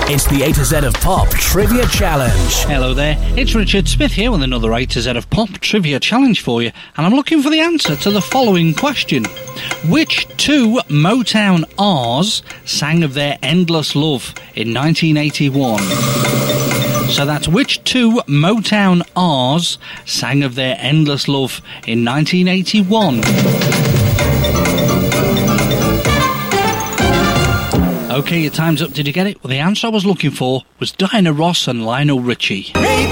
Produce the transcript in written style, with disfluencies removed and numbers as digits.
It's the A to Z of Pop Trivia Challenge. Hello there, it's Richard Smith here with another A to Z of Pop Trivia Challenge for you, and I'm looking for the answer to the following question. Which two Motown R's sang of their endless love in 1981? So that's which two Motown R's sang of their endless love in 1981? Okay, your time's up. Did you get it? Well, the answer I was looking for was Diana Ross and Lionel Richie.